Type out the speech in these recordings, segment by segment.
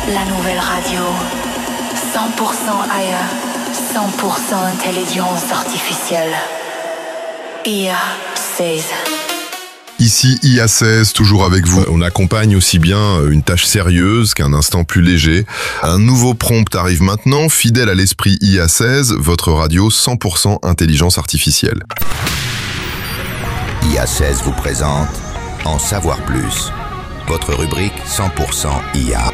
La nouvelle radio. 100% ailleurs. 100% intelligence artificielle. IA 16. Ici IA16, toujours avec vous. On accompagne aussi bien une tâche sérieuse qu'un instant plus léger. Un nouveau prompt arrive maintenant, fidèle à l'esprit IA16, votre radio 100% intelligence artificielle. IA16 vous présente En savoir plus, votre rubrique 100% IA.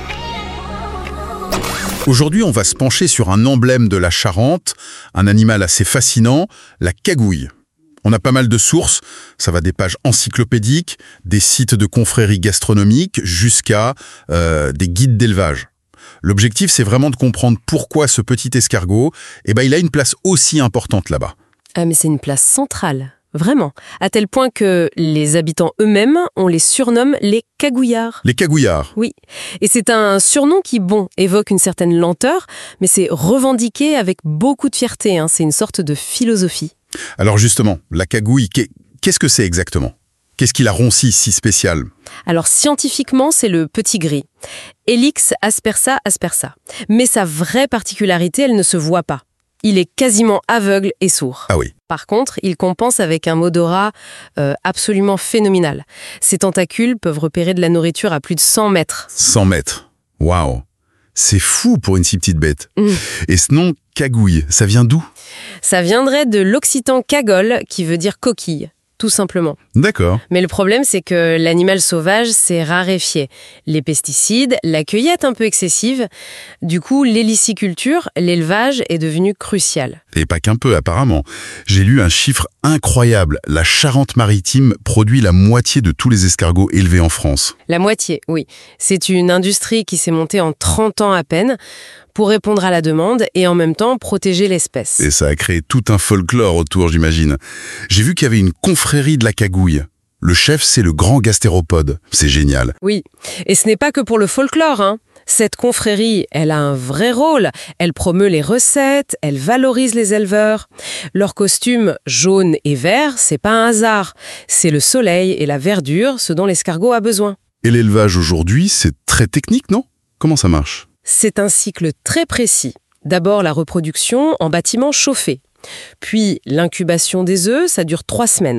Aujourd'hui, on va se pencher sur un emblème de la Charente, un animal assez fascinant, la cagouille. On a pas mal de sources, ça va des pages encyclopédiques, des sites de confréries gastronomiques, jusqu'à des guides d'élevage. L'objectif, c'est vraiment de comprendre pourquoi ce petit escargot, il a une place aussi importante là-bas. Ah mais c'est une place centrale, vraiment, à tel point que les habitants eux-mêmes, on les surnomme les cagouillards. Les cagouillards. Oui, et c'est un surnom qui, évoque une certaine lenteur, mais c'est revendiqué avec beaucoup de fierté, c'est une sorte de philosophie. Alors justement, la cagouille, qu'est-ce que c'est exactement ? Qu'est-ce qui la roncit si spécial ? Alors scientifiquement, c'est le petit gris. Helix aspersa aspersa. Mais sa vraie particularité, elle ne se voit pas. Il est quasiment aveugle et sourd. Ah oui. Par contre, il compense avec un odorat absolument phénoménal. Ses tentacules peuvent repérer de la nourriture à plus de 100 mètres. 100 mètres. Waouh. C'est fou pour une si petite bête. Et ce nom, cagouille, ça vient d'où ? Ça viendrait de l'occitan cagole, qui veut dire coquille, tout simplement. D'accord. Mais le problème, c'est que l'animal sauvage s'est raréfié. Les pesticides, la cueillette un peu excessive. Du coup, l'héliciculture, l'élevage est devenu crucial. Et pas qu'un peu, apparemment. J'ai lu un chiffre incroyable. La Charente-Maritime produit la moitié de tous les escargots élevés en France. La moitié, oui. C'est une industrie qui s'est montée en 30 ans à peine pour répondre à la demande et en même temps protéger l'espèce. Et ça a créé tout un folklore autour, j'imagine. J'ai vu qu'il y avait une confrérie de la cagouille. Le chef, c'est le grand gastéropode. C'est génial. Oui, et ce n'est pas que pour le folklore, Cette confrérie, elle a un vrai rôle. Elle promeut les recettes, elle valorise les éleveurs. Leur costume jaune et vert, c'est pas un hasard. C'est le soleil et la verdure, ce dont l'escargot a besoin. Et l'élevage aujourd'hui, c'est très technique, non ? Comment ça marche ? C'est un cycle très précis. D'abord la reproduction en bâtiment chauffé. Puis l'incubation des œufs, ça dure 3 semaines.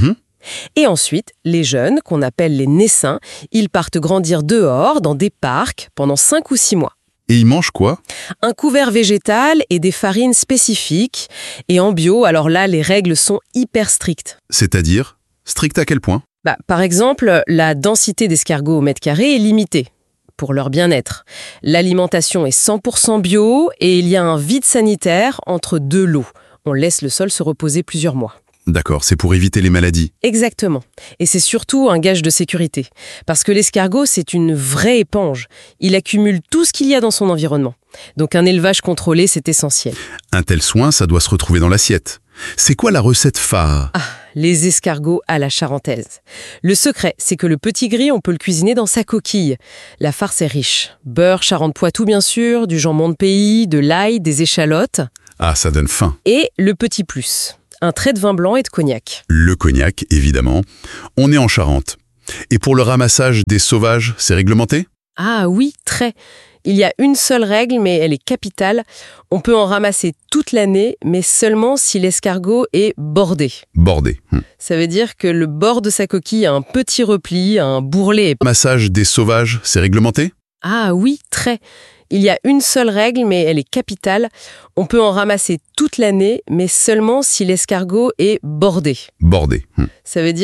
Et ensuite, les jeunes, qu'on appelle les naissins, ils partent grandir dehors, dans des parcs, pendant 5 ou 6 mois. Et ils mangent quoi ? Un couvert végétal et des farines spécifiques. Et en bio, alors là, les règles sont hyper strictes. C'est-à-dire ? Strict à quel point ? Par exemple, la densité d'escargots au mètre carré est limitée pour leur bien-être. L'alimentation est 100% bio et il y a un vide sanitaire entre 2 lots. On laisse le sol se reposer plusieurs mois. D'accord, c'est pour éviter les maladies. Exactement. Et c'est surtout un gage de sécurité. Parce que l'escargot, c'est une vraie éponge. Il accumule tout ce qu'il y a dans son environnement. Donc un élevage contrôlé, c'est essentiel. Un tel soin, ça doit se retrouver dans l'assiette. C'est quoi la recette phare ? Les escargots à la charentaise. Le secret, c'est que le petit gris, on peut le cuisiner dans sa coquille. La farce est riche. Beurre Charente-Poitou, bien sûr, du jambon de pays, de l'ail, des échalotes. Ah, ça donne faim. Et le petit plus, un trait de vin blanc et de cognac. Le cognac, évidemment. On est en Charente. Et pour le ramassage des sauvages, c'est réglementé ? Ah oui, très. Il y a une seule règle, mais elle est capitale. On peut en ramasser toute l'année, mais seulement si l'escargot est bordé. Bordé. Ça veut dire que le bord de sa coquille a un petit repli, un bourrelet. Ramassage des sauvages, c'est réglementé ? Ah oui, très. Il y a une seule règle, mais elle est capitale. On peut en ramasser toute l'année, mais seulement si l'escargot est bordé. Bordé. Ça veut dire